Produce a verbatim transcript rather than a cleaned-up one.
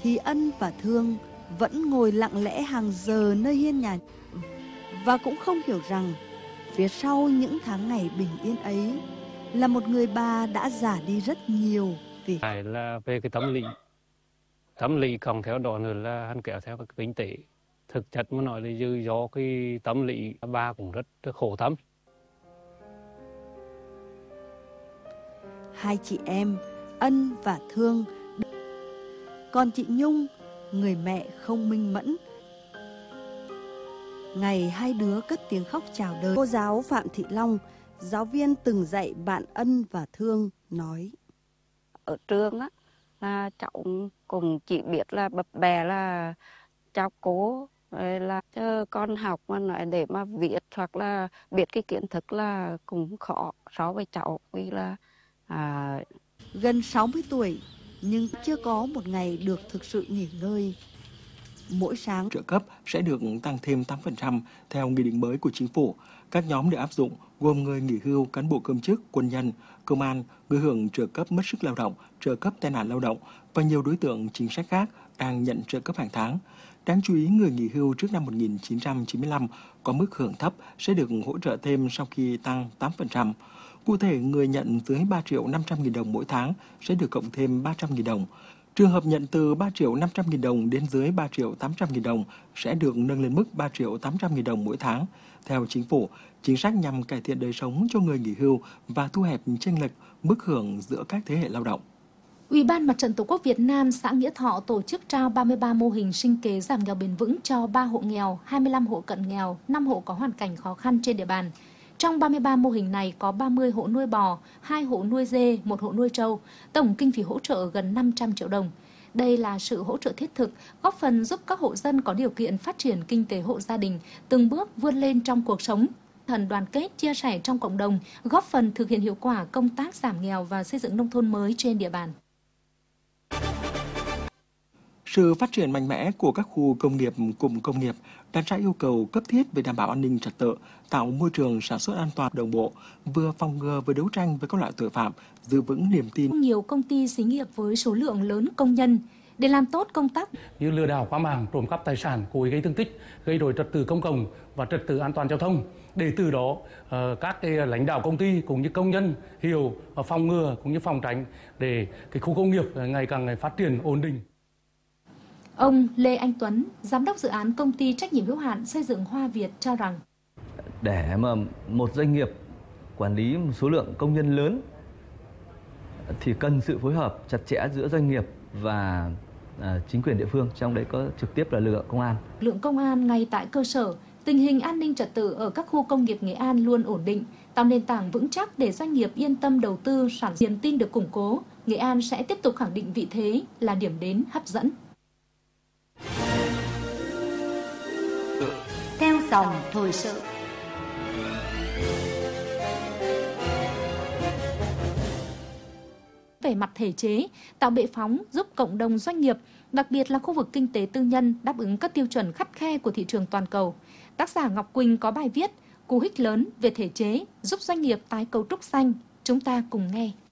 thì Ân và Thương vẫn ngồi lặng lẽ hàng giờ nơi hiên nhà và cũng không hiểu rằng phía sau những tháng ngày bình yên ấy là một người bà đã già đi rất nhiều. Vì phải là về cái tâm lý, tâm lý còn theo đó nữa là hắn kéo theo cái kinh tế. Thực chất mà nói là do cái tâm lý bà cũng rất, rất khổ tâm. Hai chị em Ân và Thương, còn chị Nhung, người mẹ không minh mẫn, ngày hai đứa cất tiếng khóc chào đời. Cô giáo Phạm Thị Long, giáo viên từng dạy bạn Ân và Thương, nói: ở trường á là cháu cùng chỉ biết là bập bẹ là chào cố, rồi là chờ con học mà nói để mà viết hoặc là biết cái kiến thức là cũng khó so với cháu vì là à... gần sáu mươi tuổi nhưng chưa có một ngày được thực sự nghỉ ngơi. Mỗi sáng trợ cấp sẽ được tăng thêm tám phần trăm theo nghị định mới của chính phủ. Các nhóm được áp dụng gồm người nghỉ hưu, cán bộ công chức, quân nhân, công an, người hưởng trợ cấp mất sức lao động, trợ cấp tai nạn lao động và nhiều đối tượng chính sách khác đang nhận trợ cấp hàng tháng. Đáng chú ý, người nghỉ hưu trước năm một nghìn chín trăm chín mươi lăm có mức hưởng thấp sẽ được hỗ trợ thêm sau khi tăng tám phần trăm. Cụ thể, người nhận dưới ba triệu năm trăm nghìn đồng mỗi tháng sẽ được cộng thêm ba trăm nghìn đồng. Trường hợp nhận từ ba triệu năm trăm nghìn đồng đến dưới ba triệu tám trăm nghìn đồng sẽ được nâng lên mức ba triệu tám trăm nghìn đồng mỗi tháng. Theo chính phủ, chính sách nhằm cải thiện đời sống cho người nghỉ hưu và thu hẹp chênh lệch mức hưởng giữa các thế hệ lao động. Ủy ban Mặt trận Tổ quốc Việt Nam xã Nghĩa Thọ tổ chức trao ba mươi ba mô hình sinh kế giảm nghèo bền vững cho ba hộ nghèo, hai mươi lăm hộ cận nghèo, năm hộ có hoàn cảnh khó khăn trên địa bàn. Trong ba mươi ba mô hình này có ba mươi hộ nuôi bò, hai hộ nuôi dê, một hộ nuôi trâu, tổng kinh phí hỗ trợ gần năm trăm triệu đồng. Đây là sự hỗ trợ thiết thực, góp phần giúp các hộ dân có điều kiện phát triển kinh tế hộ gia đình, từng bước vươn lên trong cuộc sống. Thần đoàn kết, chia sẻ trong cộng đồng, góp phần thực hiện hiệu quả công tác giảm nghèo và xây dựng nông thôn mới trên địa bàn. Sự phát triển mạnh mẽ của các khu công nghiệp, cụm công nghiệp đặt ra yêu cầu cấp thiết về đảm bảo an ninh trật tự, tạo môi trường sản xuất an toàn đồng bộ, vừa phòng ngừa vừa đấu tranh với các loại tội phạm, giữ vững niềm tin. Nhiều công ty xí nghiệp với số lượng lớn công nhân để làm tốt công tác như lừa đảo qua mạng, trộm cắp tài sản, cố ý gây thương tích, gây rối trật tự công cộng và trật tự an toàn giao thông. Để từ đó các cái lãnh đạo công ty cũng như công nhân hiểu và phòng ngừa cũng như phòng tránh để cái khu công nghiệp ngày càng ngày phát triển ổn định. Ông Lê Anh Tuấn, giám đốc dự án công ty trách nhiệm hữu hạn xây dựng Hoa Việt cho rằng để mà một doanh nghiệp quản lý một số lượng công nhân lớn thì cần sự phối hợp chặt chẽ giữa doanh nghiệp và à, chính quyền địa phương, trong đấy có trực tiếp là lực lượng công an. Lực lượng công an ngay tại cơ sở, tình hình an ninh trật tự ở các khu công nghiệp Nghệ An luôn ổn định, tạo nền tảng vững chắc để doanh nghiệp yên tâm đầu tư sản xuất. Niềm tin được củng cố, Nghệ An sẽ tiếp tục khẳng định vị thế là điểm đến hấp dẫn. Theo dòng thời sự. Về mặt thể chế, tạo bệ phóng giúp cộng đồng doanh nghiệp, đặc biệt là khu vực kinh tế tư nhân đáp ứng các tiêu chuẩn khắt khe của thị trường toàn cầu. Tác giả Ngọc Quỳnh có bài viết cú hích lớn về thể chế giúp doanh nghiệp tái cấu trúc xanh. Chúng ta cùng nghe.